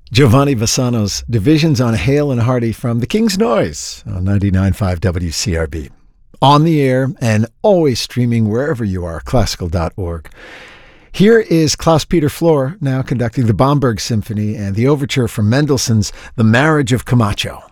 Giovanni Bassano's Divisions on Hale and Hardy from The King's Noise on 99.5 WCRB. On the air and always streaming wherever you are, classical.org. Here is Klaus-Peter Flohr now conducting the Bamberg Symphony and the overture from Mendelssohn's The Marriage of Camacho.